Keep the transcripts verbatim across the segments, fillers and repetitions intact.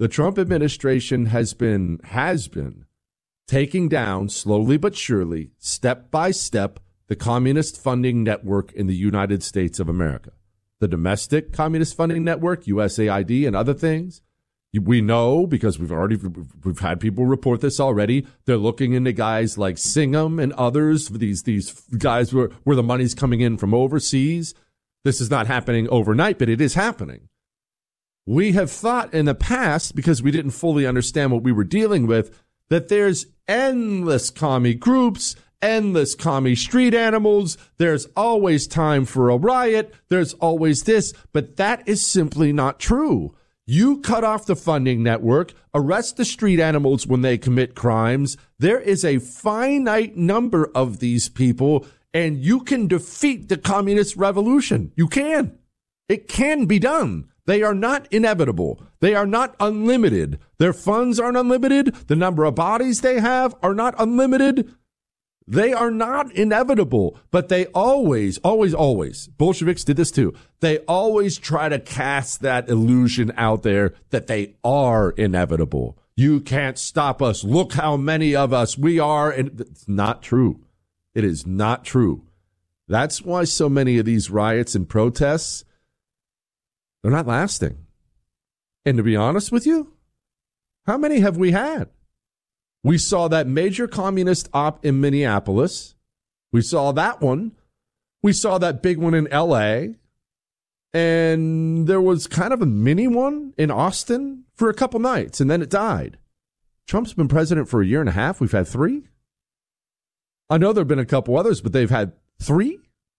The Trump administration has been has been taking down slowly but surely, step by step, the communist funding network in the United States of America. The domestic communist funding network, U S A I D, and other things. We know, because we've already we've had people report this already, they're looking into guys like Singham and others, these these guys where, where the money's coming in from overseas. This is not happening overnight, but it is happening. We have thought in the past, because we didn't fully understand what we were dealing with, that there's endless commie groups, endless commie street animals. There's always time for a riot. There's always this, but that is simply not true. You cut off the funding network, arrest the street animals when they commit crimes. There is a finite number of these people, and you can defeat the communist revolution. You can. It can be done. They are not inevitable. They are not unlimited. Their funds aren't unlimited. The number of bodies they have are not unlimited. They are not inevitable, but they always, always, always, Bolsheviks did this too. They always try to cast that illusion out there that they are inevitable. You can't stop us. Look how many of us we are. And it's not true. It is not true. That's why so many of these riots and protests, they're not lasting. And to be honest with you, how many have we had? We saw that major communist op in Minneapolis. We saw that one. We saw that big one in L A. And there was kind of a mini one in Austin for a couple nights, and then it died. Trump's been president for a year and a half. We've had three. I know there have been a couple others, but they've had three?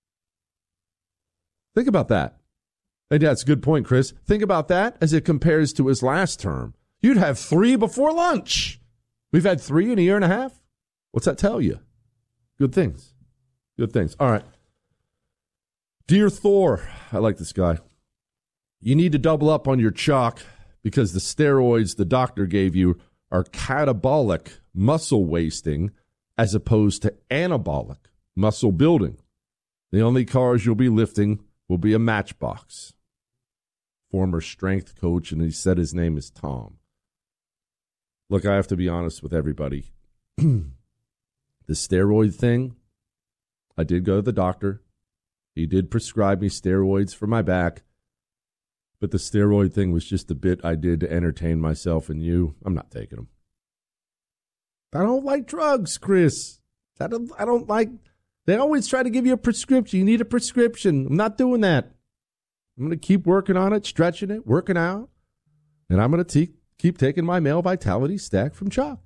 Think about that. And that's a good point, Chris. Think about that as it compares to his last term. You'd have three before lunch. We've had three in a year and a half. What's that tell you? Good things. Good things. All right. Dear Thor, I like this guy. You need to double up on your chalk because the steroids the doctor gave you are catabolic muscle wasting as opposed to anabolic muscle building. The only cars you'll be lifting will be a Matchbox. Former strength coach, and he said his name is Tom. Look, I have to be honest with everybody. The steroid thing, I did go to the doctor. He did prescribe me steroids for my back. But the steroid thing was just a bit I did to entertain myself and you. I'm not taking them. I don't like drugs, Chris. I don't, I don't like... They always try to give you a prescription. You need a prescription. I'm not doing that. I'm going to keep working on it, stretching it, working out. And I'm going to te- keep taking my male vitality stack from Chalk.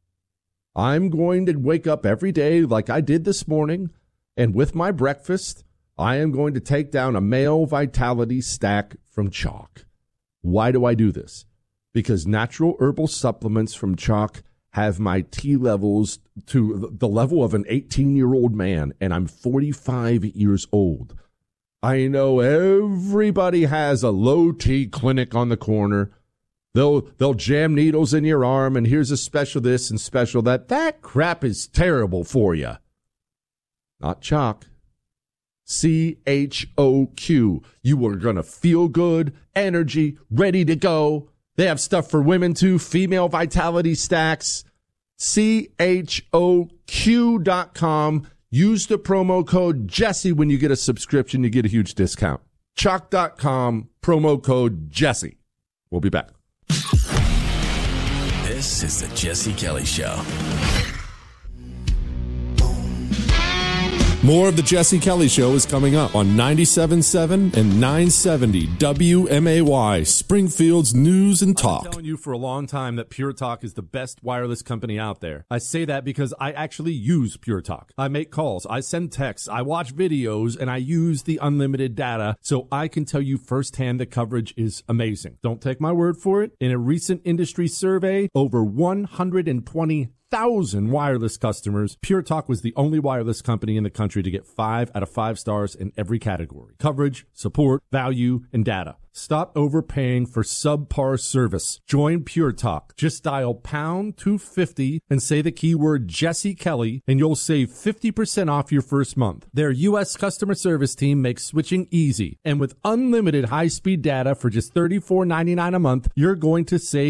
I'm going to wake up every day like I did this morning. And with my breakfast, I am going to take down a male vitality stack from Chalk. Why do I do this? Because natural herbal supplements from Chalk have my T levels to the level of an eighteen-year-old man, and I'm forty-five years old. I know everybody has a low T clinic on the corner. They'll they'll jam needles in your arm, and here's a special this and special that. That crap is terrible for you. Not Chalk. C H O Q. You are going to feel good, energy, ready to go. They have stuff for women, too. Female vitality stacks. C H O Q dot com. Use the promo code Jesse when you get a subscription. You get a huge discount. Chalk dot com, promo code Jesse. We'll be back. This is the Jesse Kelly Show. More of the Jesse Kelly Show is coming up on ninety-seven point seven and nine seventy W M A Y, Springfield's News and Talk. I've been telling you for a long time that Pure Talk is the best wireless company out there. I say that because I actually use Pure Talk. I make calls, I send texts, I watch videos, and I use the unlimited data, so I can tell you firsthand the coverage is amazing. Don't take my word for it. In a recent industry survey, over one hundred twenty thousand wireless customers, Pure Talk was the only wireless company in the country to get five out of five stars in every category. Coverage, support, value, and data. Stop overpaying for subpar service. Join Pure Talk. Just dial pound two fifty and say the keyword Jesse Kelly, and you'll save fifty percent off your first month. Their U S customer service team makes switching easy. And with unlimited high-speed data for just thirty-four ninety-nine a month, you're going to save